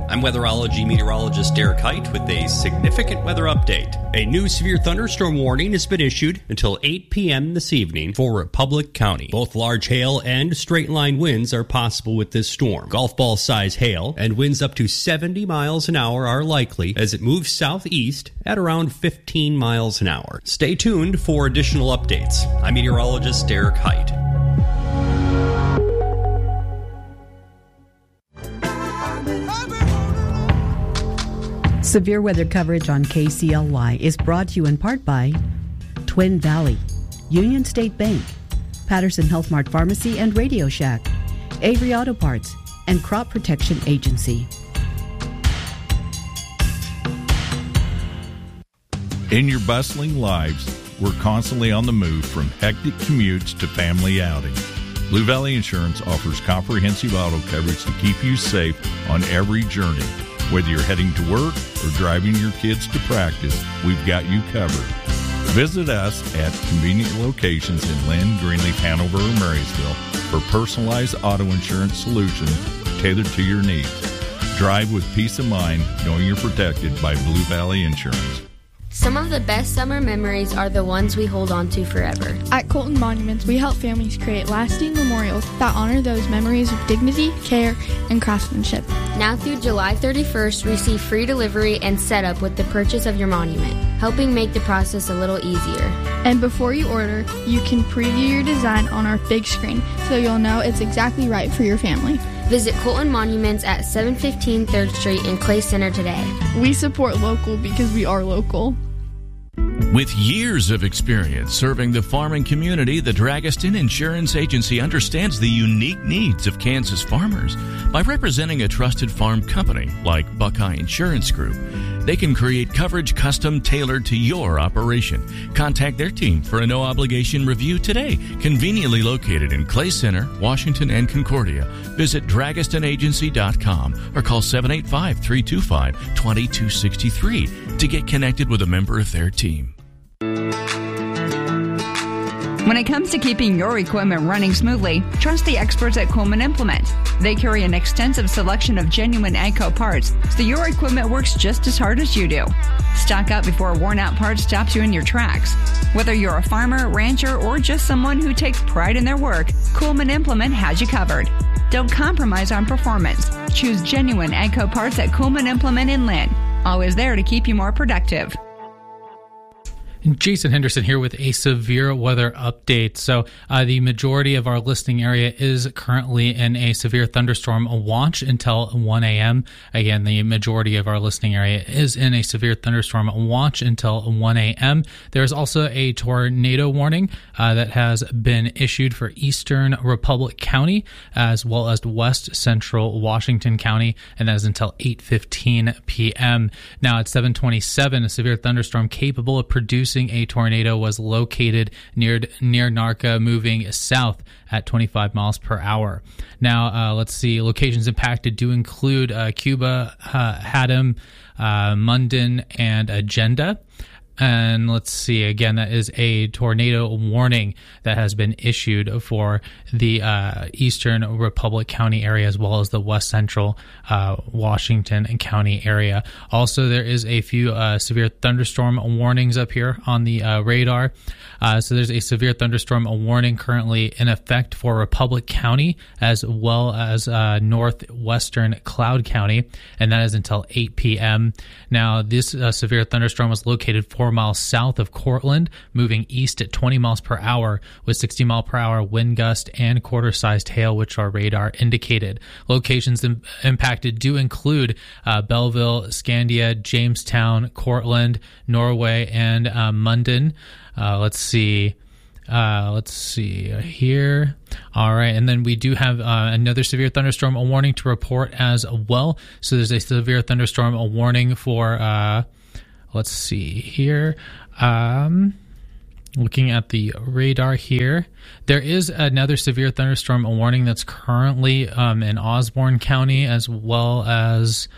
I'm weatherology meteorologist Derek Height with a significant weather update. A new severe thunderstorm warning has been issued until 8 p.m. this evening for Republic County. Both large hail and straight-line winds are possible with this storm. Golf ball size hail and winds up to 70 miles an hour are likely as it moves southeast at around 15 miles an hour. Stay tuned for additional updates. I'm meteorologist Derek Height. Severe weather coverage on KCLY is brought to you in part by Twin Valley, Union State Bank, Patterson Health Mart Pharmacy and Radio Shack, Avery Auto Parts, and Crop Protection Agency. In your bustling lives, we're constantly on the move from hectic commutes to family outings. Blue Valley Insurance offers comprehensive auto coverage to keep you safe on every journey. Whether you're heading to work or driving your kids to practice, we've got you covered. Visit us at convenient locations in Lynn, Greenleaf, Hanover, or Marysville for personalized auto insurance solutions tailored to your needs. Drive with peace of mind knowing you're protected by Blue Valley Insurance. Some of the best summer memories are the ones we hold on to forever. At Colton Monuments, we help families create lasting memorials that honor those memories with dignity, care, and craftsmanship. Now through July 31st, receive free delivery and setup with the purchase of your monument, helping make the process a little easier. And before you order, you can preview your design on our big screen so you'll know it's exactly right for your family. Visit Colton Monuments at 715 3rd Street in Clay Center today. We support local because we are local. With years of experience serving the farming community, the Dragaston Insurance Agency understands the unique needs of Kansas farmers. By representing a trusted farm company like Buckeye Insurance Group, they can create coverage custom tailored to your operation. Contact their team for a no-obligation review today. Conveniently located in Clay Center, Washington, and Concordia. Visit DragastonAgency.com or call 785-325-2263 to get connected with a member of their team. When it comes to keeping your equipment running smoothly, trust the experts at Coleman Implement. They carry an extensive selection of genuine AGCO parts, so your equipment works just as hard as you do. Stock up before a worn-out part stops you in your tracks. Whether you're a farmer, rancher, or just someone who takes pride in their work, Coleman Implement has you covered. Don't compromise on performance. Choose genuine AGCO parts at Coleman Implement in Lynn. Always there to keep you more productive. Jason Henderson here with a severe weather update. So the majority of our listening area is currently in a severe thunderstorm watch until 1 a.m. Again, the majority of our listening area is in a severe thunderstorm watch until 1 a.m. There's also a tornado warning that has been issued for eastern Republic County as well as west central Washington County, and that is until 8:15 p.m. Now at 7:27, a severe thunderstorm capable of producing a tornado was located near Narca, moving south at 25 miles per hour. Now, let's see. Locations impacted do include Cuba, Haddam, Munden, and Agenda. And let's see, again, that is a tornado warning that has been issued for the eastern Republic County area as well as the west central Washington County area. Also, there is a few severe thunderstorm warnings up here on the radar. So there's a severe thunderstorm warning currently in effect for Republic County as well as northwestern Cloud County, and that is until 8 p.m. Now, this severe thunderstorm was located 4 miles south of Cortland, moving east at 20 miles per hour with 60 mile per hour wind gust and quarter-sized hail, which our radar indicated. Locations impacted do include Belleville, Scandia, Jamestown, Cortland, Norway, and Munden. Let's see here. All right, and then we do have another severe thunderstorm warning to report as well. So there's a severe thunderstorm warning for let's see here. Looking at the radar here, there is another severe thunderstorm warning that's currently in Osborne County as well as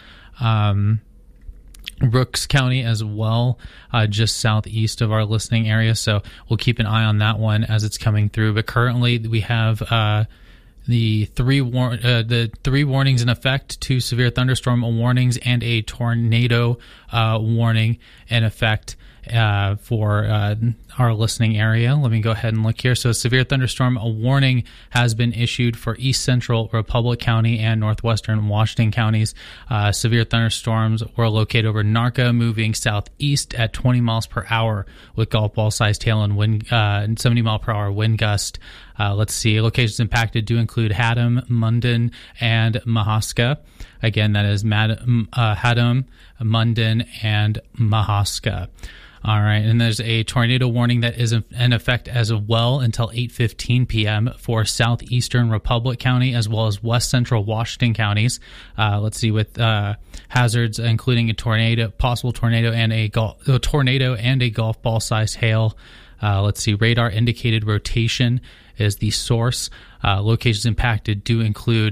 Brooks County as well, just southeast of our listening area. So we'll keep an eye on that one as it's coming through. But currently we have the three warnings in effect: 2 severe thunderstorm warnings and a tornado warning in effect for our listening area. Let me go ahead and look here. So severe thunderstorm warning has been issued for East Central Republic County and Northwestern Washington counties. Severe thunderstorms were located over Narca, moving southeast at 20 miles per hour with golf ball sized hail and wind, 70 mile per hour wind gust. Let's see. Locations impacted do include Haddam, Munden, and Mahaska. Again, that is Haddam, Munden, and Mahaska. All right, and there's a tornado warning that is in effect as well until 8:15 p.m. for southeastern Republic County as well as west central Washington counties. Let's see, with hazards including a tornado, possible tornado, and a golf ball sized hail. Let's see, radar indicated rotation is the source. Locations impacted do include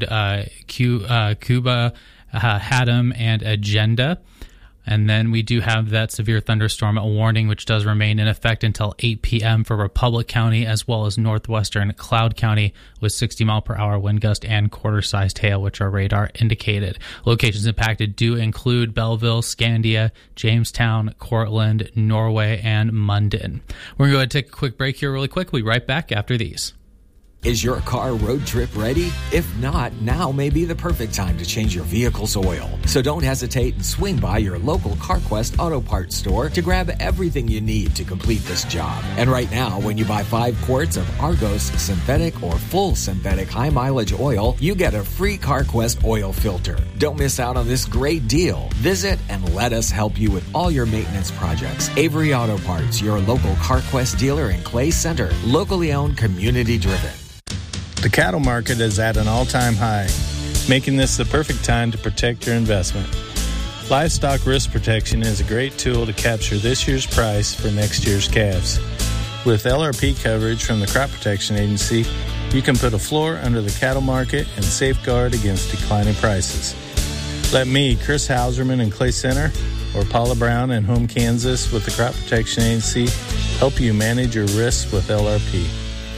Cuba, Haddam, and Agenda. And then we do have that severe thunderstorm warning, which does remain in effect until 8 p.m. for Republic County as well as northwestern Cloud County with 60 mile per hour wind gust and quarter-sized hail, which are radar indicated. Locations impacted do include Belleville, Scandia, Jamestown, Cortland, Norway, and Munden. We're going to go ahead and take a quick break here really quick. We'll be right back after these. Is your car road trip ready? If not, now may be the perfect time to change your vehicle's oil. So don't hesitate and swing by your local CarQuest Auto Parts store to grab everything you need to complete this job. And right now, when you buy 5 quarts of Argos synthetic or full synthetic high mileage oil, you get a free CarQuest oil filter. Don't miss out on this great deal. Visit and let us help you with all your maintenance projects. Avery Auto Parts, your local CarQuest dealer in Clay Center, locally owned, community driven. The cattle market is at an all-time high, making this the perfect time to protect your investment. Livestock risk protection is a great tool to capture this year's price for next year's calves. With LRP coverage from the Crop Protection Agency, you can put a floor under the cattle market and safeguard against declining prices. Let me, Chris Hauserman in Clay Center, or Paula Brown in Home, Kansas with the Crop Protection Agency help you manage your risks with LRP.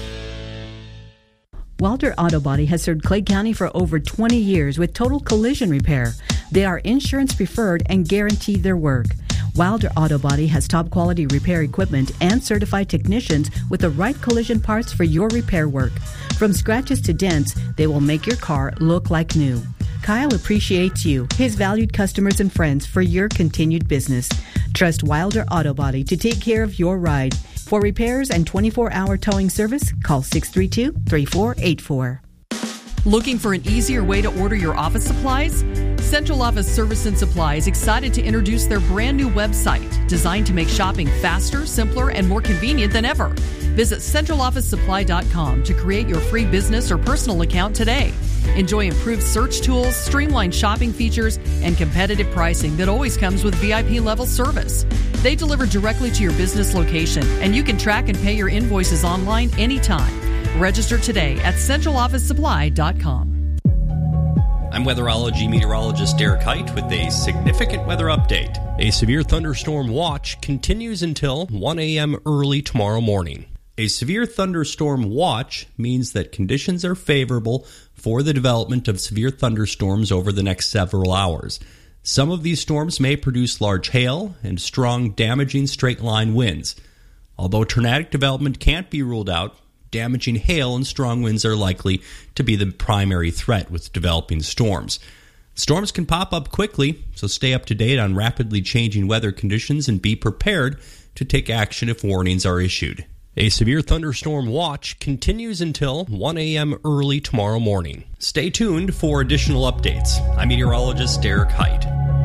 Wilder Auto Body has served Clay County for over 20 years with total collision repair. They are insurance preferred and guarantee their work. Wilder Auto Body has top quality repair equipment and certified technicians with the right collision parts for your repair work. From scratches to dents, they will make your car look like new. Kyle appreciates you, his valued customers and friends, for your continued business. Trust Wilder Auto Body to take care of your ride. For repairs and 24-hour towing service, call 632-3484. Looking for an easier way to order your office supplies? Central Office Service and Supply is excited to introduce their brand new website designed to make shopping faster, simpler, and more convenient than ever. Visit centralofficesupply.com to create your free business or personal account today. Enjoy improved search tools, streamlined shopping features, and competitive pricing that always comes with VIP-level service. They deliver directly to your business location, and you can track and pay your invoices online anytime. Register today at centralofficesupply.com. I'm weatherology meteorologist Derek Height with a significant weather update. A severe thunderstorm watch continues until 1 a.m. early tomorrow morning. A severe thunderstorm watch means that conditions are favorable for the development of severe thunderstorms over the next several hours. Some of these storms may produce large hail and strong, damaging straight-line winds. Although tornadic development can't be ruled out, damaging hail and strong winds are likely to be the primary threat with developing storms. Storms can pop up quickly, so stay up to date on rapidly changing weather conditions and be prepared to take action if warnings are issued. A severe thunderstorm watch continues until 1 a.m. early tomorrow morning. Stay tuned for additional updates. I'm meteorologist Derek Height.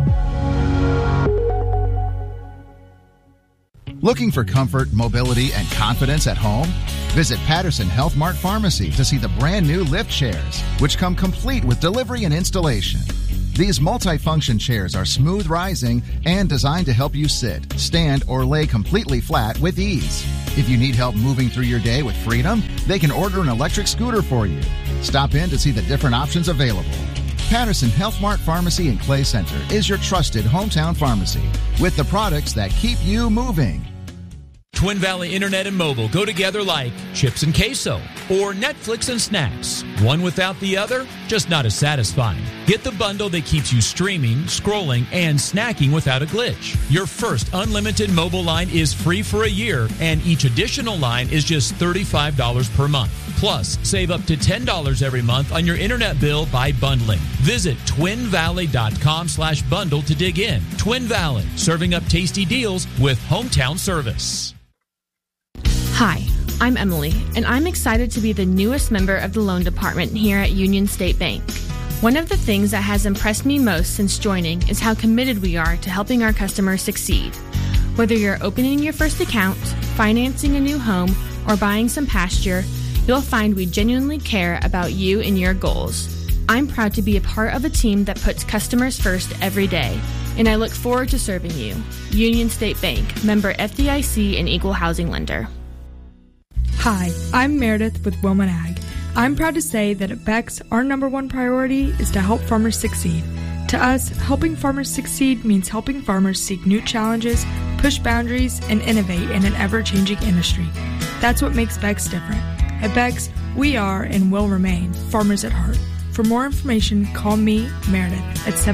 Looking for comfort, mobility, and confidence at home? Visit Patterson Health Mart Pharmacy to see the brand new lift chairs, which come complete with delivery and installation. These multi-function chairs are smooth rising and designed to help you sit, stand, or lay completely flat with ease. If you need help moving through your day with freedom, they can order an electric scooter for you. Stop in to see the different options available. Patterson Health Mart Pharmacy in Clay Center is your trusted hometown pharmacy with the products that keep you moving. Twin Valley Internet and Mobile go together like chips and queso or Netflix and snacks. One without the other, just not as satisfying. Get the bundle that keeps you streaming, scrolling, and snacking without a glitch. Your first unlimited mobile line is free for a year, and each additional line is just $35 per month. Plus, save up to $10 every month on your internet bill by bundling. Visit twinvalley.com/bundle to dig in. Twin Valley, serving up tasty deals with hometown service. Hi, I'm Emily, and I'm excited to be the newest member of the loan department here at Union State Bank. One of the things that has impressed me most since joining is how committed we are to helping our customers succeed. Whether you're opening your first account, financing a new home, or buying some pasture, you'll find we genuinely care about you and your goals. I'm proud to be a part of a team that puts customers first every day, and I look forward to serving you. Union State Bank, member FDIC and equal housing lender. Hi, I'm Meredith with Wilman Ag. I'm proud to say that at Beck's, our number one priority is to help farmers succeed. To us, helping farmers succeed means helping farmers seek new challenges, push boundaries, and innovate in an ever-changing industry. That's what makes Beck's different. At Beck's, we are and will remain farmers at heart. For more information, call me, Meredith, at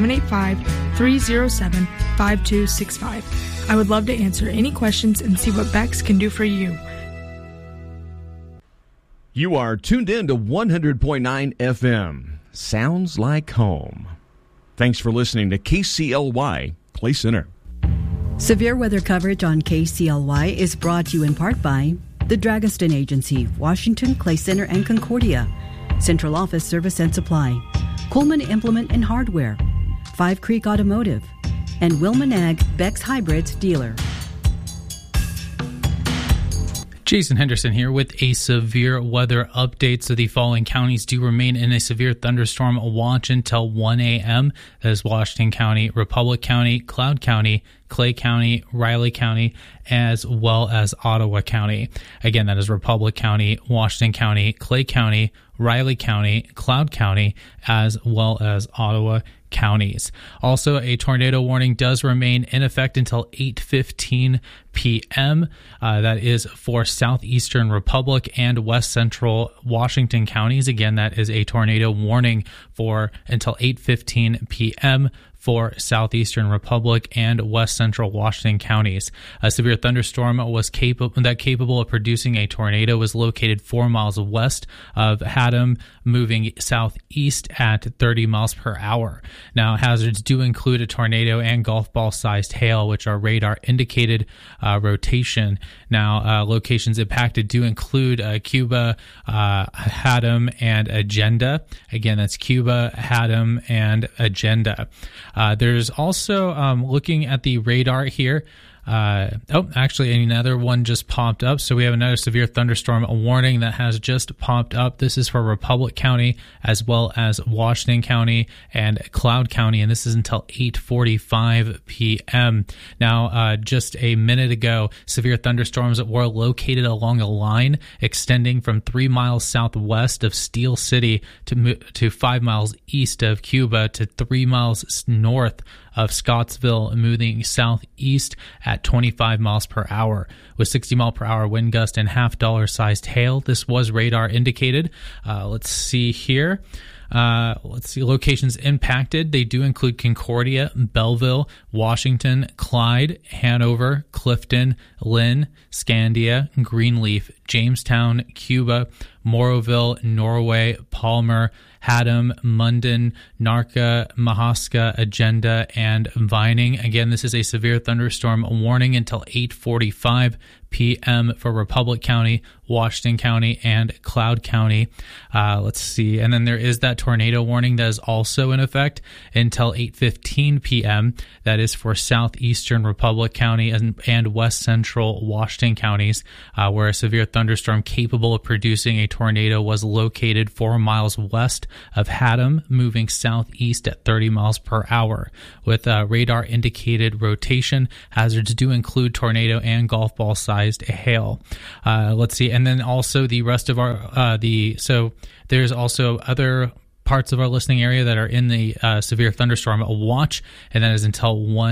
785-307-5265. I would love to answer any questions and see what Beck's can do for you. You are tuned in to 100.9 FM. Sounds like home. Thanks for listening to KCLY Clay Center. Severe weather coverage on KCLY is brought to you in part by the Dragaston Agency, Washington, Clay Center, and Concordia. Central Office Service and Supply. Coleman Implement and Hardware. Five Creek Automotive. And Wilman Ag, Beck's Hybrids dealer. Jason Henderson here with a severe weather update. So the following counties do remain in a severe thunderstorm watch until 1 a.m. That is Washington County, Republic County, Cloud County, Clay County, Riley County, as well as Ottawa County. Again, that is Republic County, Washington County, Clay County, Riley County, Cloud County, as well as Ottawa counties. Also, a tornado warning does remain in effect until 8:15 p.m. That is for southeastern Republic and west central Washington counties. Again, that is a tornado warning for until 8:15 p.m. for southeastern Republic and west central Washington counties. A severe thunderstorm was capable of producing a tornado was located 4 miles west of Haddam, moving southeast at 30 miles per hour. Now, hazards do include a tornado and golf ball sized hail, which are radar indicated rotation. Now, locations impacted do include Cuba, Haddam, and Agenda. Again, that's Cuba, Haddam, and Agenda. There's also, looking at the radar here, actually another one just popped up. So we have another severe thunderstorm warning that has just popped up. This is for Republic County as well as Washington County and Cloud County, and this is until 8:45 p.m. Now, just a minute ago, severe thunderstorms were located along a line extending from 3 miles southwest of Steel City to 5 miles east of Cuba to 3 miles north of Scottsville, moving southeast at 25 miles per hour with 60 mile per hour wind gust and $half sized hail. This was radar indicated. Let's see here. Let's see locations impacted. They do include Concordia, Belleville, Washington, Clyde, Hanover, Clifton, Lynn, Scandia, Greenleaf, Jamestown, Cuba, Moroville, Norway, Palmer, Haddam, Munden, Narca, Mahaska, Agenda, and Vining. Again, this is a severe thunderstorm warning until 8:45 p.m. for Republic County, Washington County, and Cloud County. Let's see. And then there is that tornado warning that is also in effect until 8:15 p.m. That is for southeastern Republic County and west central Washington counties, where a severe thunderstorm capable of producing a tornado was located 4 miles west of Haddam, moving southeast at 30 miles per hour. With radar indicated rotation, hazards do include tornado and golf ball sized hail. Let's see. And then also the rest of our, so there's also other parts of our listening area that are in the severe thunderstorm watch, and that is until 1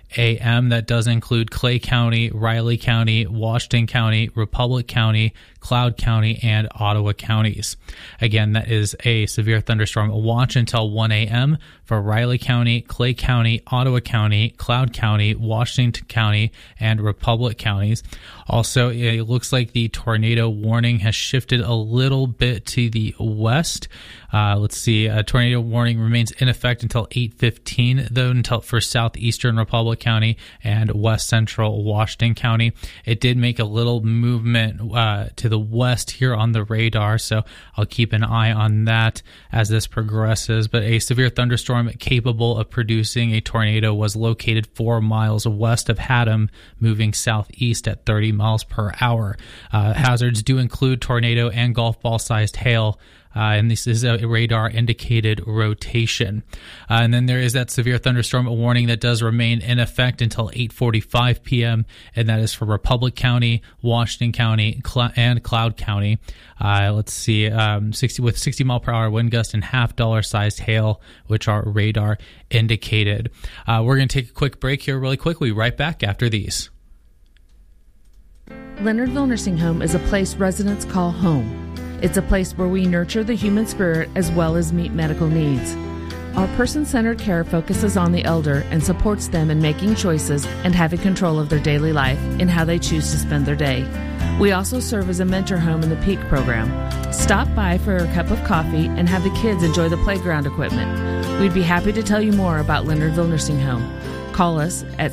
a.m. That does include Clay County, Riley County, Washington County, Republic County, Cloud County, and Ottawa counties. Again, that is a severe thunderstorm watch until 1 a.m. for Riley County, Clay County, Ottawa County, Cloud County, Washington County, and Republic counties. Also, it looks like the tornado warning has shifted a little bit to the west. Let's see, a tornado warning remains in effect until 8:15, though, until for southeastern Republic County and west central Washington County. It did make a little movement to the west here on the radar, so I'll keep an eye on that as this progresses. But a severe thunderstorm capable of producing a tornado was located 4 miles west of Haddam, moving southeast at 30 miles per hour. Hazards do include tornado and golf ball sized hail. And this is a radar indicated rotation. And then there is that severe thunderstorm warning that does remain in effect until 8:45 p.m. And that is for Republic County, Washington County, and Cloud County. Let's see, 60 mile per hour wind gust and $half sized hail, which are radar indicated. We're going to take a quick break here really quick. We'll be right back after these. Leonardville Nursing Home is a place residents call home. It's a place where we nurture the human spirit as well as meet medical needs. Our person-centered care focuses on the elder and supports them in making choices and having control of their daily life in how they choose to spend their day. We also serve as a mentor home in the PEAK program. Stop by for a cup of coffee and have the kids enjoy the playground equipment. We'd be happy to tell you more about Leonardville Nursing Home. Call us at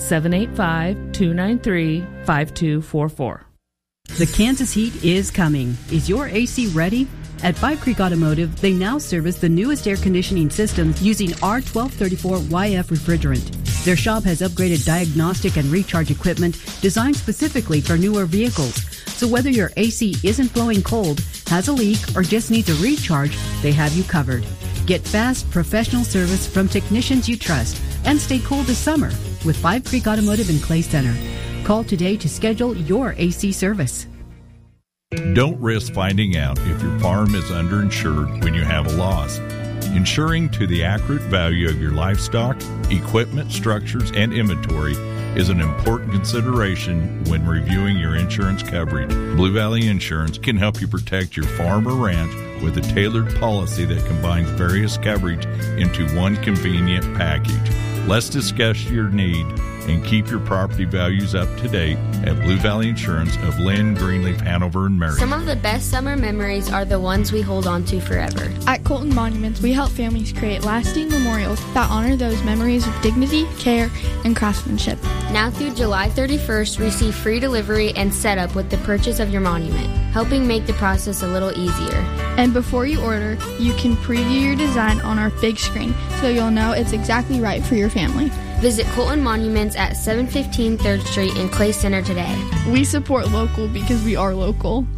785-293-5244. The Kansas heat is coming. Is your AC ready? At Five Creek Automotive, they now service the newest air conditioning systems using R1234YF refrigerant. Their shop has upgraded diagnostic and recharge equipment designed specifically for newer vehicles. So whether your AC isn't blowing cold, has a leak, or just needs a recharge, they have you covered. Get fast, professional service from technicians you trust and stay cool this summer with Five Creek Automotive in Clay Center. Call today to schedule your AC service. Don't risk finding out if your farm is underinsured when you have a loss. Insuring to the accurate value of your livestock, equipment, structures, and inventory is an important consideration when reviewing your insurance coverage. Blue Valley Insurance can help you protect your farm or ranch with a tailored policy that combines various coverage into one convenient package. Let's discuss your need and keep your property values up to date at Blue Valley Insurance of Lynn, Greenleaf, Hanover, and Marion. Some of the best summer memories are the ones we hold on to forever. At Colton Monuments, we help families create lasting memorials that honor those memories with dignity, care, and craftsmanship. Now through July 31st, receive free delivery and setup with the purchase of your monument, helping make the process a little easier. And before you order, you can preview your design on our big screen so you'll know it's exactly right for your family. Visit Colton Monuments at 715 3rd Street in Clay Center today. We support local because we are local.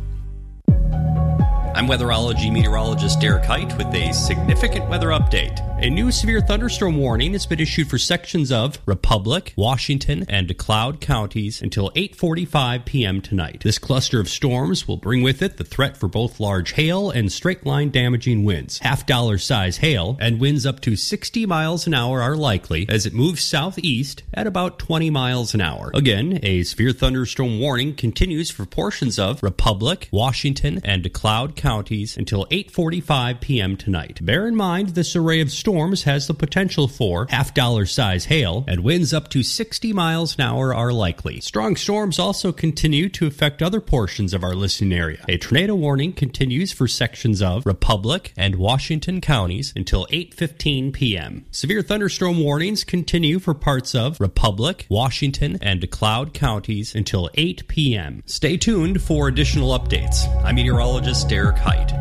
I'm weatherology meteorologist Derek Height with a significant weather update. A new severe thunderstorm warning has been issued for sections of Republic, Washington, and Cloud counties until 8:45 p.m. tonight. This cluster of storms will bring with it the threat for both large hail and straight-line damaging winds. $half size hail and winds up to 60 miles an hour are likely as it moves southeast at about 20 miles an hour. Again, a severe thunderstorm warning continues for portions of Republic, Washington, and Cloud counties until 8:45 p.m. tonight. Bear in mind this array of storms has the potential for $half size hail and winds up to 60 miles an hour are likely. Strong storms also continue to affect other portions of our listening area. A tornado warning continues for sections of Republic and Washington counties until 8:15 p.m. Severe thunderstorm warnings continue for parts of Republic, Washington, and Cloud counties until 8 p.m. Stay tuned for additional updates. I'm meteorologist Derek Height.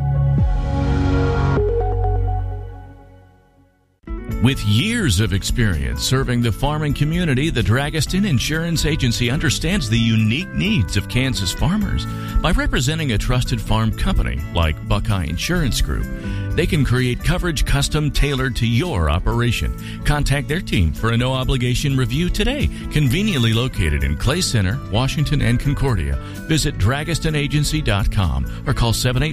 With years of experience serving the farming community, the Dragaston Insurance Agency understands the unique needs of Kansas farmers. By representing a trusted farm company like Buckeye Insurance Group, they can create coverage custom tailored to your operation. Contact their team for a no-obligation review today. Conveniently located in Clay Center, Washington, and Concordia. Visit DragastonAgency.com or call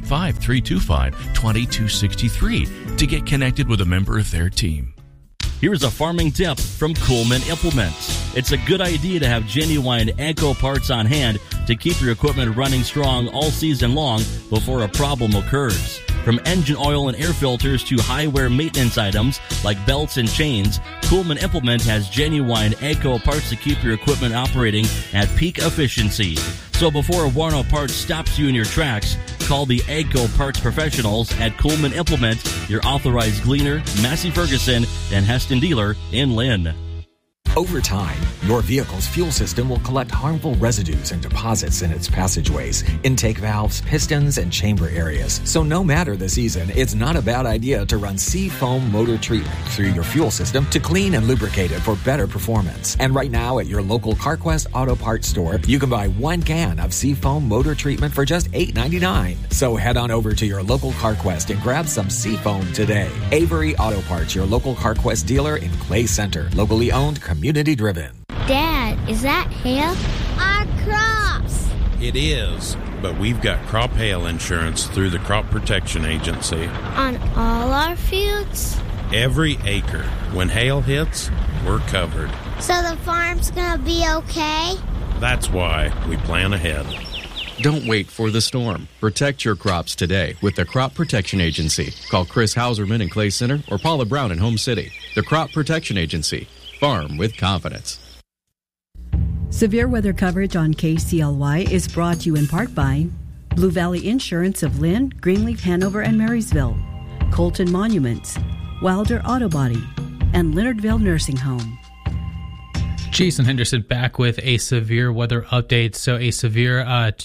785-325-2263 to get connected with a member of their team. Here's a farming tip from Coolman Implements. it's a good idea to have genuine AGCO parts on hand to keep your equipment running strong all season long before a problem occurs. From engine oil and air filters to high-wear maintenance items like belts and chains, Kuhlman Implement has genuine AGCO parts to keep your equipment operating at peak efficiency. So before a worn-out part stops you in your tracks, call the AGCO parts professionals at Kuhlman Implement, your authorized Gleaner, Massey Ferguson, and Heston dealer in Lynn. Over time, your vehicle's fuel system will collect harmful residues and deposits in its passageways, intake valves, pistons, and chamber areas. So no matter the season, it's not a bad idea to run Seafoam motor treatment through your fuel system to clean and lubricate it for better performance. And right now at your local CarQuest Auto Parts store, you can buy 1 can of Seafoam motor treatment for just $8.99. So head on over to your local CarQuest and grab some Seafoam today. Avery Auto Parts, your local CarQuest dealer in Clay Center. Locally owned, community driven. Dad, is that hail? Our crops! It is, but we've got crop hail insurance through the Crop Protection Agency. On all our fields? Every acre. When hail hits, we're covered. So the farm's gonna be okay? That's why we plan ahead. Don't wait for the storm. Protect your crops today with the Crop Protection Agency. Call Chris Hauserman in Clay Center or Paula Brown in Home City. The Crop Protection Agency. Farm with confidence. Severe weather coverage on KCLY is brought to you in part by Blue Valley Insurance of Lynn, Greenleaf, Hanover, and Marysville, Colton Monuments, Wilder Auto Body, and Leonardville Nursing Home. Jason Henderson back with a severe weather update. So a severe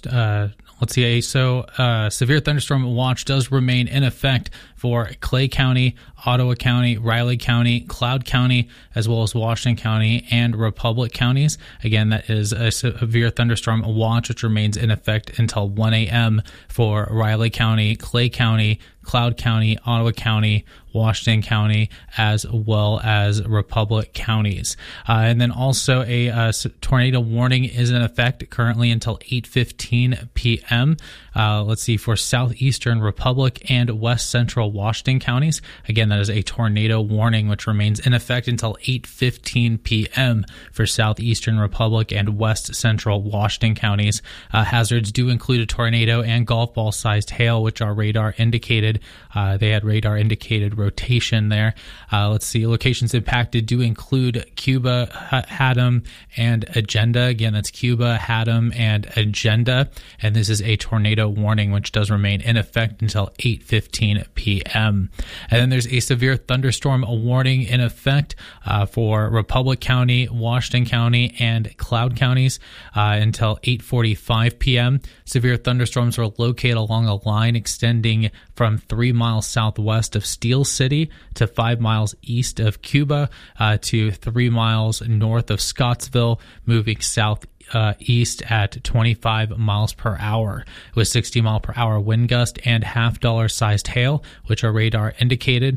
severe thunderstorm watch does remain in effect for Clay County, Ottawa County, Riley County, Cloud County, as well as Washington County and Republic counties. Again, that is a severe thunderstorm watch, which remains in effect until 1 a.m. for Riley County, Clay County, Cloud County, Ottawa County, Washington County, as well as Republic counties. And then also a tornado warning is in effect currently until 8:15 p.m. For southeastern Republic and west central Washington counties. Again, that is a tornado warning, which remains in effect until 8:15 p.m. for southeastern Republic and west central Washington counties. Hazards do include a tornado and golf ball sized hail, which are radar indicated. They had radar indicated rotation there. Locations impacted do include Cuba, Haddam, and Agenda. Again, that's Cuba, Haddam, and Agenda. And this is a tornado warning, which does remain in effect until 8:15 p.m. And then there's a severe thunderstorm warning in effect for Republic County, Washington County, and Cloud counties until 8:45 p.m. Severe thunderstorms were located along a line extending from 3 miles southwest of Steel City to 5 miles east of Cuba to 3 miles north of Scottsville, moving south east at 25 miles per hour with 60 mile per hour wind gust and $half sized hail, which are radar indicated.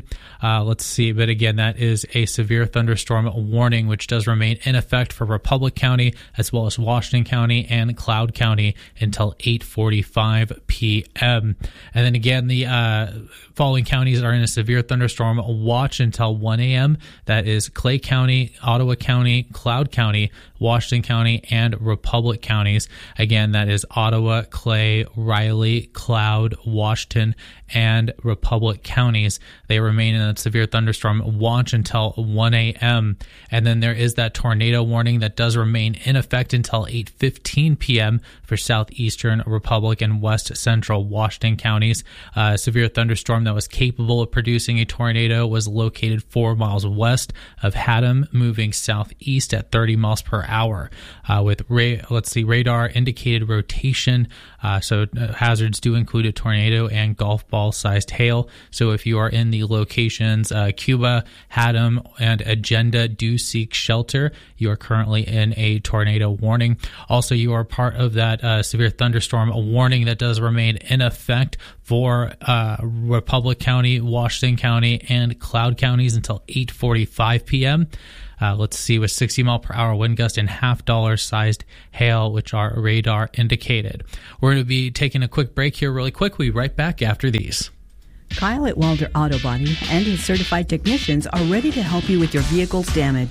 But again, that is a severe thunderstorm warning, which does remain in effect for Republic County as well as Washington County and Cloud County until 8:45 p.m. And then again, the following counties are in a severe thunderstorm watch until 1 a.m. That is Clay County, Ottawa County, Cloud County, Washington County, and Republic counties. Again, that is Ottawa, Clay, Riley, Cloud, Washington, and Republic counties. They remain in a severe thunderstorm watch until 1 a.m. And then there is that tornado warning that does remain in effect until 8:15 p.m. for southeastern Republic and west central Washington counties. A severe thunderstorm that was capable of producing a tornado was located 4 miles west of Haddam, moving southeast at 30 miles per hour with radar indicated rotation. Hazards do include a tornado and golf ball sized hail. So if you are in the locations Cuba, Haddam, and Agenda, do seek shelter. You are currently in a tornado warning. Also, you are part of that severe thunderstorm warning that does remain in effect for Republic County, Washington County, and Cloud counties until 8:45 p.m. With 60 mile per hour wind gust and $half sized hail, which are radar indicated. We're going to be taking a quick break here really quick. We'll be right back after these. Kyle at Wilder Auto Body and his certified technicians are ready to help you with your vehicle's damage.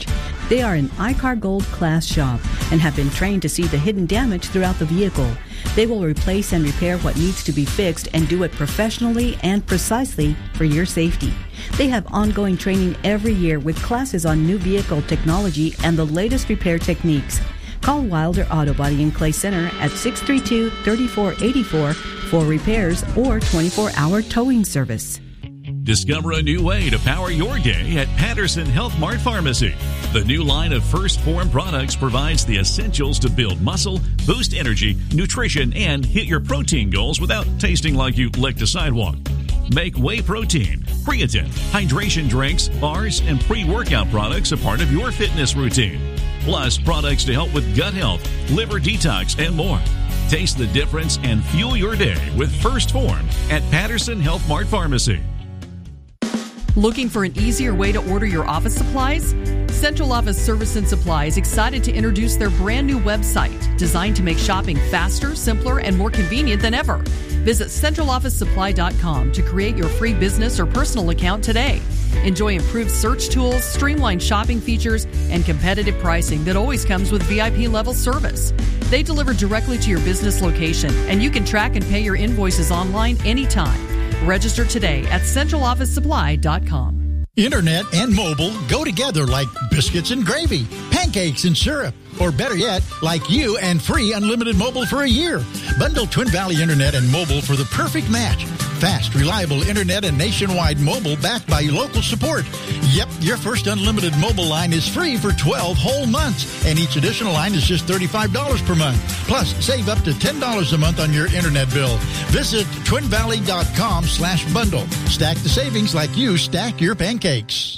They are an iCar Gold class shop and have been trained to see the hidden damage throughout the vehicle. They will replace and repair what needs to be fixed and do it professionally and precisely for your safety. They have ongoing training every year with classes on new vehicle technology and the latest repair techniques. Call Wilder Auto Body in Clay Center at 632-3484 for repairs or 24-hour towing service. Discover a new way to power your day at Patterson Health Mart Pharmacy. The new line of First Form products provides the essentials to build muscle, boost energy, nutrition, and hit your protein goals without tasting like you licked a sidewalk. Make whey protein, creatine, hydration drinks, bars, and pre-workout products a part of your fitness routine. Plus, products to help with gut health, liver detox, and more. Taste the difference and fuel your day with First Form at Patterson Health Mart Pharmacy. Looking for an easier way to order your office supplies? Central Office Service and Supply is excited to introduce their brand new website, designed to make shopping faster, simpler, and more convenient than ever. Visit centralofficesupply.com to create your free business or personal account today. Enjoy improved search tools, streamlined shopping features, and competitive pricing that always comes with VIP level service. They deliver directly to your business location, and you can track and pay your invoices online anytime. Register today at centralofficesupply.com. Internet and mobile go together like biscuits and gravy, pancakes and syrup, or better yet, like you and free unlimited mobile for a year. Bundle Twin Valley Internet and mobile for the perfect match. Fast, reliable internet and nationwide mobile backed by local support. Yep, your first unlimited mobile line is free for 12 whole months, and each additional line is just $35 per month. Plus, save up to $10 a month on your internet bill. Visit twinvalley.com/bundle. Stack the savings like you stack your pancakes.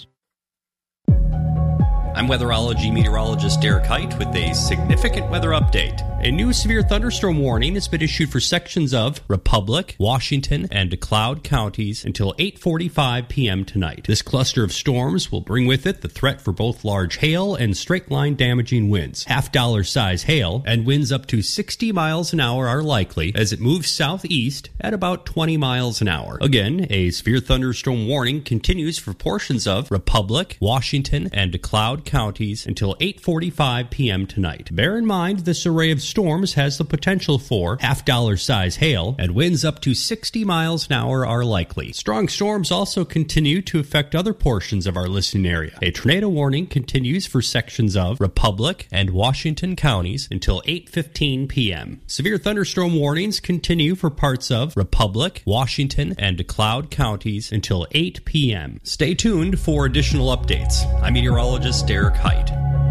I'm weatherology meteorologist Derek Height with a significant weather update. A new severe thunderstorm warning has been issued for sections of Republic, Washington, and DeKalb counties until 8:45 p.m. tonight. This cluster of storms will bring with it the threat for both large hail and straight-line damaging winds. $half size hail and winds up to 60 miles an hour are likely as it moves southeast at about 20 miles an hour. Again, a severe thunderstorm warning continues for portions of Republic, Washington, and DeKalb counties until 8:45 p.m. tonight. Bear in mind this array of storms has the potential for $half size hail, and winds up to 60 miles an hour are likely. Strong storms also continue to affect other portions of our listening area. A tornado warning continues for sections of Republic and Washington counties until 8:15 p.m. Severe thunderstorm warnings continue for parts of Republic, Washington, and DeKalb counties until 8 p.m. Stay tuned for additional updates. I'm meteorologist Derek Height.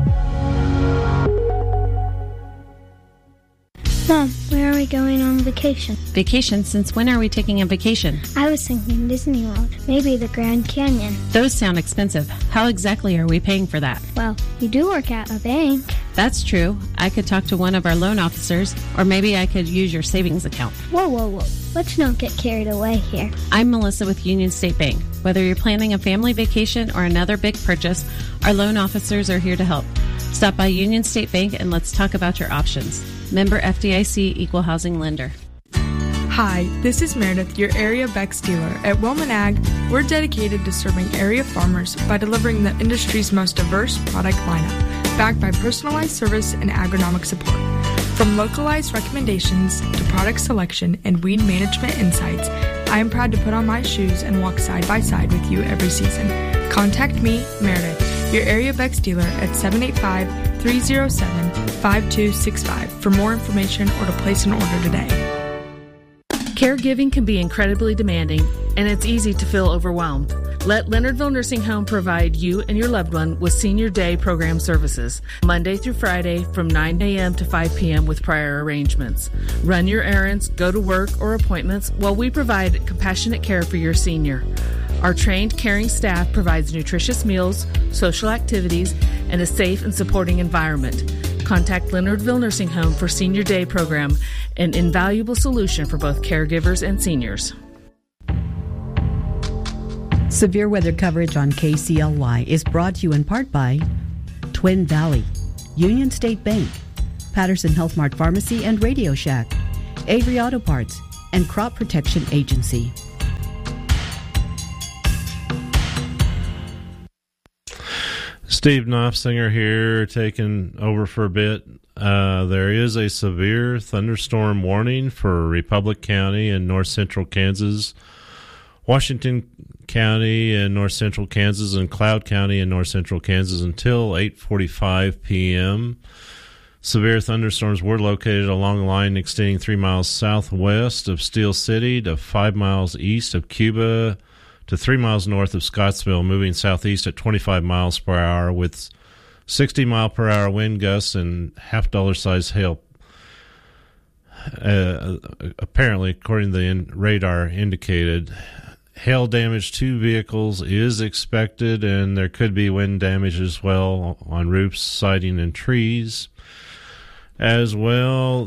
Mom, where are we going on vacation? Vacation? Since when are we taking a vacation? I was thinking Disney World, maybe the Grand Canyon. Those sound expensive. How exactly are we paying for that? Well, you do work at a bank. That's true. I could talk to one of our loan officers, or maybe I could use your savings account. Whoa. Let's not get carried away here. I'm Melissa with Union State Bank. Whether you're planning a family vacation or another big purchase, our loan officers are here to help. Stop by Union State Bank and let's talk about your options. Member FDIC, Equal Housing Lender. Hi, this is Meredith, your area Beck's dealer. At Wilman Ag, we're dedicated to serving area farmers by delivering the industry's most diverse product lineup, backed by personalized service and agronomic support. From localized recommendations to product selection and weed management insights, I am proud to put on my shoes and walk side by side with you every season. Contact me, Meredith, your area Beck's dealer at 785-307-5265 for more information or to place an order today. Caregiving can be incredibly demanding, and it's easy to feel overwhelmed. Let Leonardville Nursing Home provide you and your loved one with Senior Day program services, Monday through Friday from 9 a.m. to 5 p.m. with prior arrangements. Run your errands, go to work or appointments while we provide compassionate care for your senior. Our trained, caring staff provides nutritious meals, social activities, and a safe and supporting environment. Contact Leonardville Nursing Home for Senior Day program, an invaluable solution for both caregivers and seniors. Severe weather coverage on KCLY is brought to you in part by Twin Valley, Union State Bank, Patterson Health Mart Pharmacy and Radio Shack, Avery Auto Parts, and Crop Protection Agency. Steve Knopfsinger here, taking over for a bit. There is a severe thunderstorm warning for Republic County and north central Kansas, Washington County and north central Kansas, and Cloud County and north central Kansas until 8:45 p.m. Severe thunderstorms were located along a line extending 3 miles southwest of Steel City to 5 miles east of Cuba to 3 miles north of Scottsville, moving southeast at 25 miles per hour with 60-mile-per-hour wind gusts and half-dollar size hail. Apparently, according to the radar indicated, hail damage to vehicles is expected, and there could be wind damage as well on roofs, siding, and trees. As well,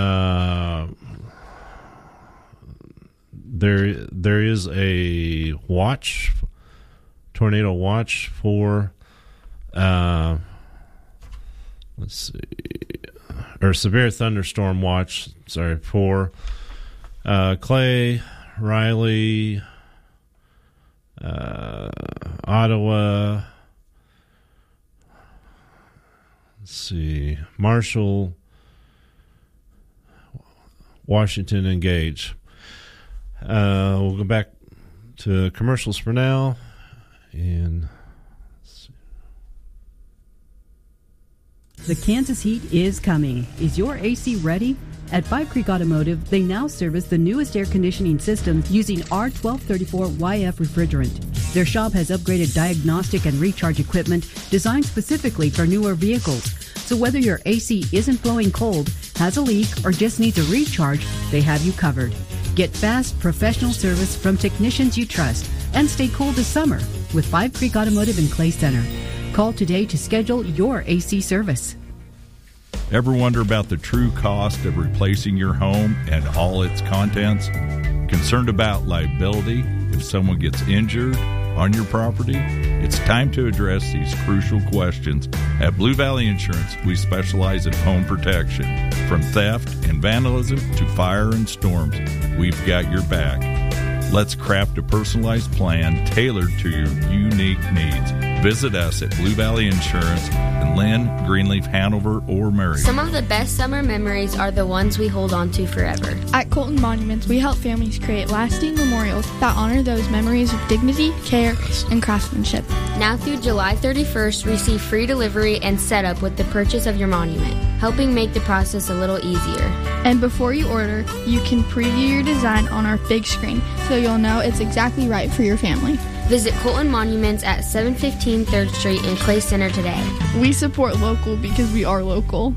there is a tornado watch for severe thunderstorm watch. For Clay, Riley, Ottawa. Marshall, Washington, and Gage. We'll go back to commercials for now. And the Kansas heat is coming. Is your AC ready? At Five Creek Automotive, they now service the newest air conditioning system using R1234YF refrigerant. Their shop has upgraded diagnostic and recharge equipment designed specifically for newer vehicles. So whether your AC isn't blowing cold, has a leak, or just needs a recharge, they have you covered. Get fast, professional service from technicians you trust and stay cool this summer with Five Creek Automotive in Clay Center. Call today to schedule your AC service. Ever wonder about the true cost of replacing your home and all its contents? Concerned about liability if someone gets injured on your property? It's time to address these crucial questions. At Blue Valley Insurance, we specialize in home protection. From theft and vandalism to fire and storms, we've got your back. Let's craft a personalized plan tailored to your unique needs. Visit us at Blue Valley Insurance in Lynn, Greenleaf, Hanover, or Murray. Some of the best summer memories are the ones we hold on to forever. At Colton Monuments, we help families create lasting memorials that honor those memories of dignity, care, and craftsmanship. Now through July 31st, receive free delivery and setup with the purchase of your monument, helping make the process a little easier. And before you order, you can preview your design on our big screen so you'll know it's exactly right for your family. Visit Colton Monuments at 715 3rd Street in Clay Center today. We support local because we are local.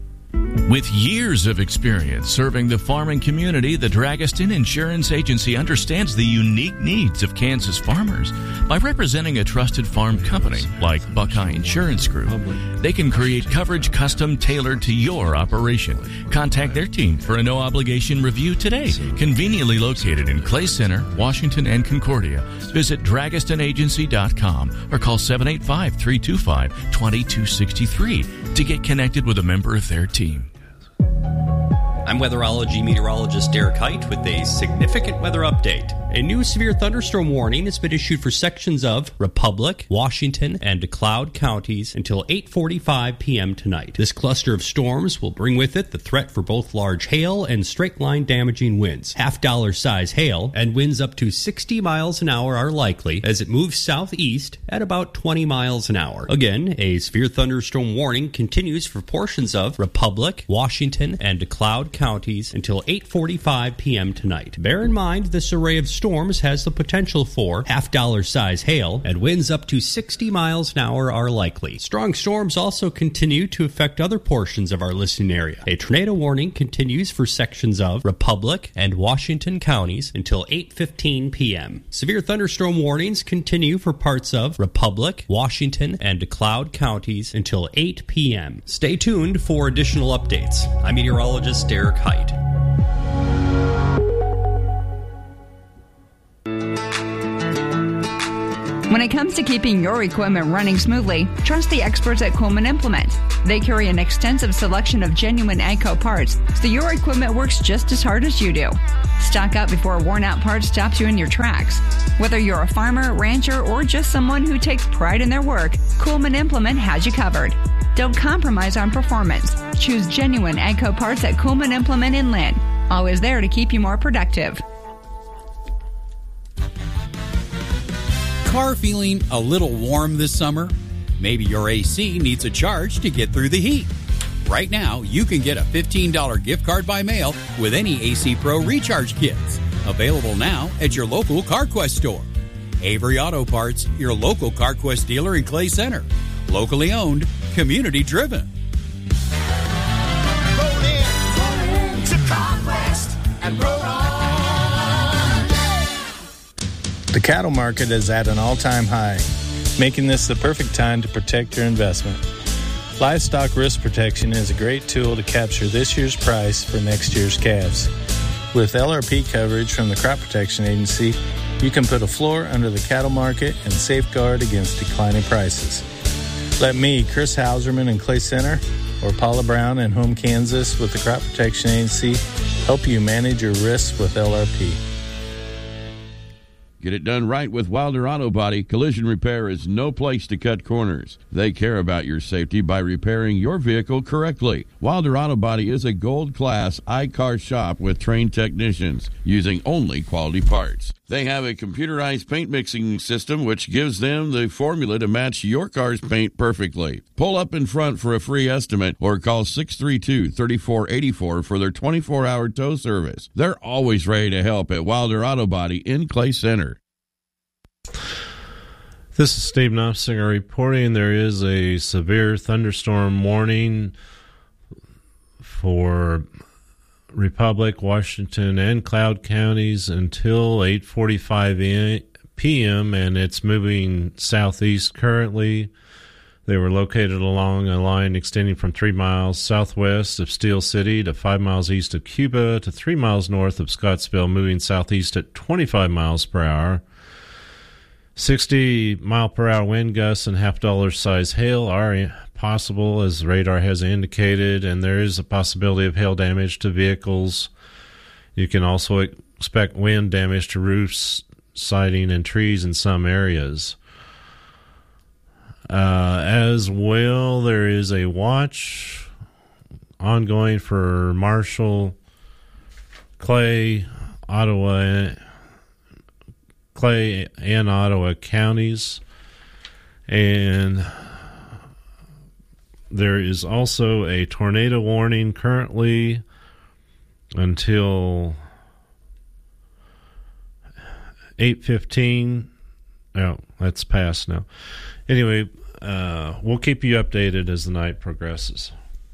With years of experience serving the farming community, the Dragaston Insurance Agency understands the unique needs of Kansas farmers. By representing a trusted farm company like Buckeye Insurance Group, they can create coverage custom tailored to your operation. Contact their team for a no-obligation review today. Conveniently located in Clay Center, Washington, and Concordia. Visit DragastonAgency.com or call 785-325-2263 to get connected with a member of their team. I'm weatherology meteorologist Derek Height with a significant weather update. A new severe thunderstorm warning has been issued for sections of Republic, Washington, and DeKalb counties until 8:45 p.m. tonight. This cluster of storms will bring with it the threat for both large hail and straight-line damaging winds. Half-dollar size hail and winds up to 60 miles an hour are likely as it moves southeast at about 20 miles an hour. Again, a severe thunderstorm warning continues for portions of Republic, Washington, and DeKalb counties until 8:45 p.m. tonight. Bear in mind this array of storms has the potential for half-dollar size hail, and winds up to 60 miles an hour are likely. Strong storms also continue to affect other portions of our listening area. A tornado warning continues for sections of Republic and Washington counties until 8:15 p.m. Severe thunderstorm warnings continue for parts of Republic, Washington, and DeKalb counties until 8 p.m. Stay tuned for additional updates. I'm meteorologist Derek Height. When it comes to keeping your equipment running smoothly, trust the experts at Coleman Implement. They carry an extensive selection of genuine AGCO parts, so your equipment works just as hard as you do. Stock up before a worn-out part stops you in your tracks. Whether you're a farmer, rancher, or just someone who takes pride in their work, Coleman Implement has you covered. Don't compromise on performance. Choose genuine AGCO parts at Coleman Implement in Lynn. Always there to keep you more productive. Car feeling a little warm this summer? Maybe your AC needs a charge to get through the heat. Right now, you can get a $15 gift card by mail with any AC Pro recharge kits. Available now at your local CarQuest store. Avery Auto Parts, your local CarQuest dealer in Clay Center. Locally owned, community driven. Roll in to CarQuest and roll on. The cattle market is at an all-time high, making this the perfect time to protect your investment. Livestock risk protection is a great tool to capture this year's price for next year's calves. With LRP coverage from the Crop Protection Agency, you can put a floor under the cattle market and safeguard against declining prices. Let me, Chris Hauserman in Clay Center, or Paula Brown in Home, Kansas with the Crop Protection Agency help you manage your risks with LRP. Get it done right with Wilder Auto Body. Collision repair is no place to cut corners. They care about your safety by repairing your vehicle correctly. Wilder Auto Body is a gold-class iCar shop with trained technicians using only quality parts. They have a computerized paint mixing system which gives them the formula to match your car's paint perfectly. Pull up in front for a free estimate or call 632-3484 for their 24-hour tow service. They're always ready to help at Wilder Auto Body in Clay Center. This is Steve Knopfsinger reporting. There is a severe thunderstorm warning for Republic, Washington, and Cloud counties until 8:45 p.m., and it's moving southeast currently. They were located along a line extending from 3 miles southwest of Steel City to 5 miles east of Cuba to 3 miles north of Scottsville, moving southeast at 25 miles per hour. 60-mile-per-hour wind gusts and half-dollar size hail are possible, as the radar has indicated, and there is a possibility of hail damage to vehicles. You can also expect wind damage to roofs, siding, and trees in some areas. As well, there is a watch ongoing for Marshall, Clay, and Ottawa counties, and there is also a tornado warning currently until 8:15. Oh, that's past now. Anyway, we'll keep you updated as the night progresses.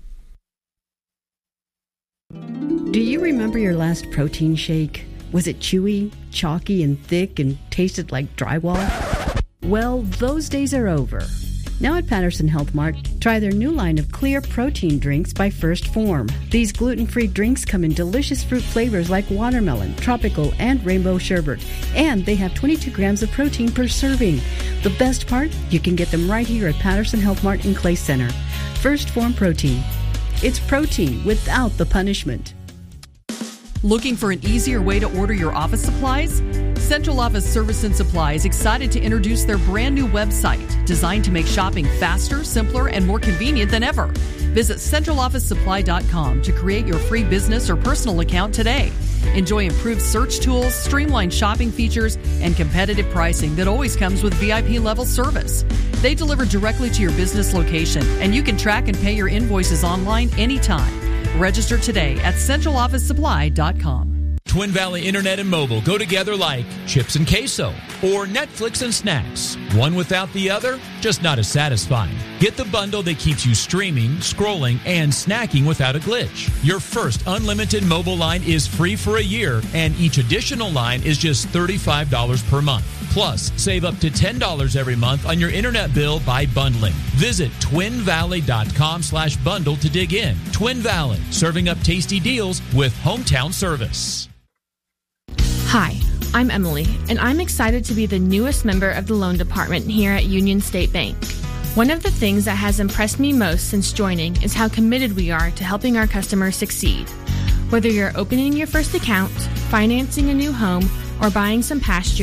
Do you remember your last protein shake? Was it chewy, chalky, and thick and tasted like drywall? Well, those days are over. Now at Patterson Health Mart, try their new line of clear protein drinks by First Form. These gluten-free drinks come in delicious fruit flavors like watermelon, tropical, and rainbow sherbet. And they have 22 grams of protein per serving. The best part? You can get them right here at Patterson Health Mart in Clay Center. First Form Protein. It's protein without the punishment. Looking for an easier way to order your office supplies? Central Office Service and Supply is excited to introduce their brand new website, designed to make shopping faster, simpler, and more convenient than ever. Visit centralofficesupply.com to create your free business or personal account today. Enjoy improved search tools, streamlined shopping features, and competitive pricing that always comes with VIP-level service. They deliver directly to your business location, and you can track and pay your invoices online anytime. Register today at centralofficesupply.com. Twin Valley Internet and Mobile go together like chips and queso or Netflix and snacks. One without the other, just not as satisfying. Get the bundle that keeps you streaming, scrolling, and snacking without a glitch. Your first unlimited mobile line is free for a year, and each additional line is just $35 per month. Plus, save up to $10 every month on your internet bill by bundling. Visit twinvalley.com/bundle to dig in. Twin Valley, serving up tasty deals with hometown service. Hi, I'm Emily, and I'm excited to be the newest member of the loan department here at Union State Bank. One of the things that has impressed me most since joining is how committed we are to helping our customers succeed. Whether you're opening your first account, financing a new home, or buying some pasture,